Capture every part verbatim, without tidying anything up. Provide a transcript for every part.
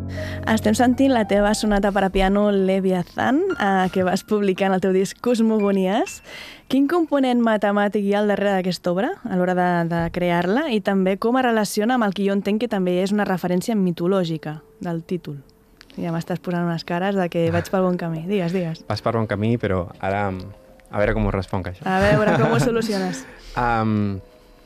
Estem sentint la teva sonata per a piano Leviathan, eh, que vas publicar en el teu disc Cosmogonies. Quin component matemàtic hi ha al darrere d'aquesta obra a l'hora de, de crear-la i també com es relaciona amb el que jo entenc que també és una referència mitològica del títol? Ja m'estàs posant unes cares de que vaig pel bon camí. Digues, digues. Vas per bon camí, però ara a veure com ho responc, això. A veure com ho soluciones. Um,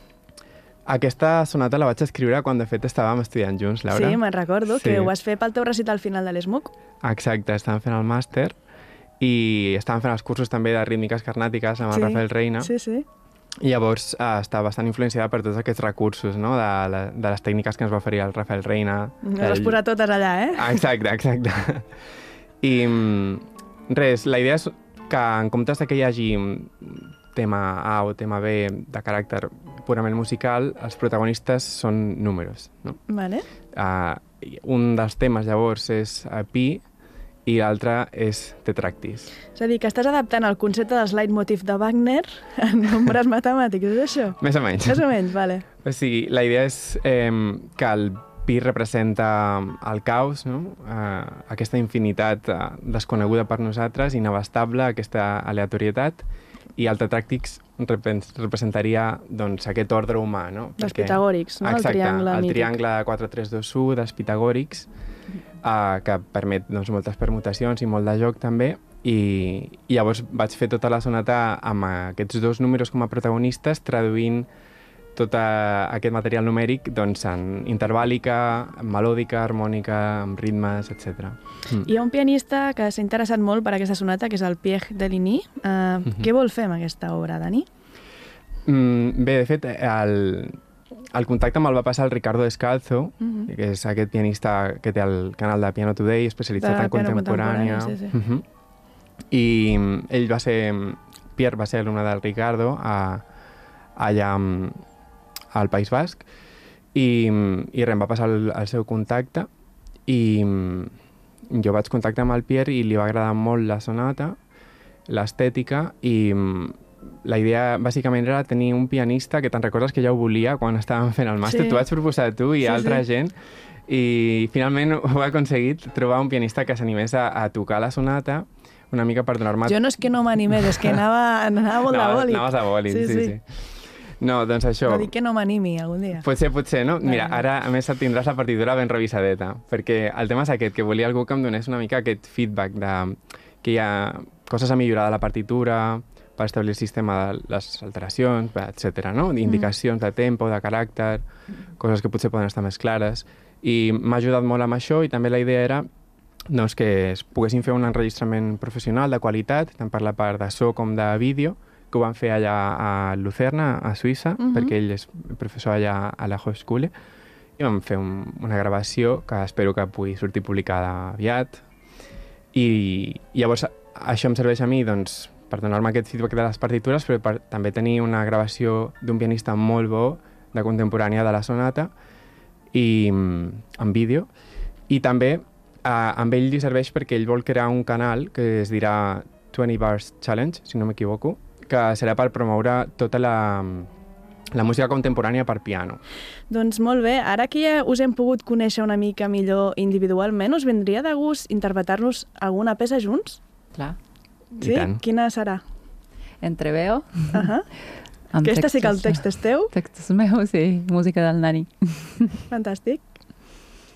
aquesta sonata la vaig escriure quan de fet estàvem estudiant junts, Laura. Sí, me'n recordo, Sí. que ho vas fer pel teu recital final de l'ESMUC. Exacte, estàvem fent el màster i estàvem fent els cursos també de rítmiques carnàtiques amb el Sí, Rafael Reina. Sí, sí. I llavors eh, està bastant influenciada per tots aquests recursos, no? de, la, de les tècniques que ens va oferir el Rafael Reina. Les vas posar totes allà, eh? Ah, exacte, exacte. I mm, res, la idea és que en comptes que hi hagi tema A o tema B de caràcter purament musical, els protagonistes són números. No? Vale. Uh, un dels temes, llavors, és uh, pi i l'altre és tetractis. És a dir, que estàs adaptant el concepte dels leitmotiv de Wagner en nombres matemàtics, és això? Més o menys. Més o menys, vale. O sigui, la idea és eh, que el pi representa el caos, no? uh, aquesta infinitat uh, desconeguda per nosaltres, inabastable, aquesta aleatorietat, i el tetràctics representaria doncs, aquest ordre humà. No? Dels Perquè, pitagòrics, no? Exacte, El triangle el mític. triangle quatre tres dos u dels pitagòrics, uh, que permet doncs, moltes permutacions i molt de joc també, i, i llavors vaig fer tota la sonata amb aquests dos números com a protagonistes, traduint tot aquest material numèric doncs, en intervàlica, melòdica, harmònica, amb ritmes, etcètera. Mm. Hi ha un pianista que s'ha interessat molt per aquesta sonata, que és el Pierre Deligny. Uh, Mm-hmm. Què vol fer amb aquesta obra, Dani? Mm, bé, de fet, el, el contacte me'l va passar el Ricardo Descalzo, Mm-hmm. que és aquest pianista que té el canal de Piano Today, especialitzat De en piano contemporània. contemporani, sí, sí. Mm-hmm. I mm, ell va ser... Pierre va ser alumne del Ricardo a, allà mm, al País Basc i, i res, em va passar el, el seu contacte i mm, jo vaig contactar amb el Pierre i li va agradar molt la sonata, l'estètica i mm, la idea bàsicament era tenir un pianista que te'n recordes que ja ho volia quan estàvem fent el màster, Sí. t'ho vaig proposar tu i Sí, altra sí. gent i finalment ho he aconseguit, trobar un pianista que s'animés a, a tocar la sonata una mica per donar-me... Jo no és que no m'animés, és que anava, anava molt de Anaves- bòlit. Anaves a bòlit, sí, sí. sí. No, doncs això... No dic que no m'animi algun dia. Potser, potser, no? Mira, Vale. ara a més tindràs la partitura ben revisadeta, perquè el tema és aquest, que volia algú que em donés una mica aquest feedback de que hi ha coses a millorar de la partitura per establir el sistema de les alteracions, etcètera, no? Indicacions de tempo, de caràcter, coses que potser poden estar més clares. I m'ha ajudat molt amb això i també la idea era doncs, que es poguessin fer un enregistrament professional de qualitat, tant per la part de so com de vídeo, que ho van fer allà a Lucerna, a Suïssa, Mhm. perquè ell és professor allà a la Hochschule, i vam fer un, una gravació que espero que pugui sortir publicada aviat. I, i llavors això em serveix a mi doncs, per donar-me aquest feedback de les partitures, però per també tenir una gravació d'un pianista molt bo, de contemporània de la sonata, i en vídeo. I també eh, amb ell li serveix perquè ell vol crear un canal que es dirà twenty Bars Challenge, si no m'equivoco, que serà per promoure tota la, la música contemporània per piano. Doncs molt bé, ara que ja us hem pogut conèixer una mica millor individualment, us vindria de gust interpretar-nos alguna peça junts? Clar. I Sí? tant. Quina serà? Entreveo. Uh -huh. Amb Aquesta sí que el textos- text és teu? Textos meus, sí. Música del Nani. Fantàstic.